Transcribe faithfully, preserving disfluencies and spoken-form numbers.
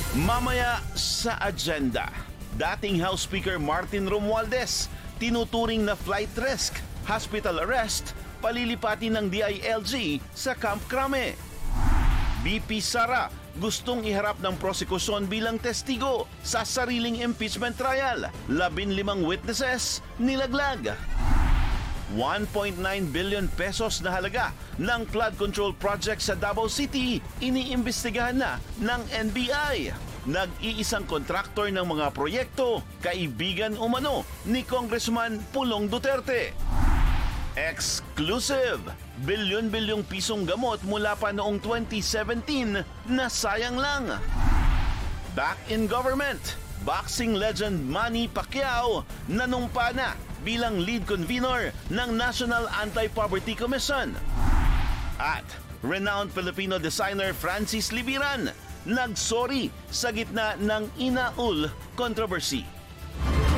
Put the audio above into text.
Mamaya sa agenda, dating House Speaker Martin Romualdez tinuturing na flight risk, hospital arrest, palilipatin ng D I L G sa Camp Crame. B P Sara gustong iharap ng prosekusyon bilang testigo sa sariling impeachment trial. Labin limang witnesses nilaglag. one point nine billion pesos na halaga ng flood control project sa Davao City iniimbestigahan na ng N B I. Nag-iisang kontraktor ng mga proyekto, kaibigan umano ni Congressman Pulong Duterte. Exclusive! Bilyon-bilyong pisong gamot mula pa noong twenty seventeen na sayang lang. Back in government, boxing legend Manny Pacquiao nanumpa na bilang lead convener ng National Anti-Poverty Commission. At renowned Filipino designer Francis Libiran nagsorry sa gitna ng Inaul controversy.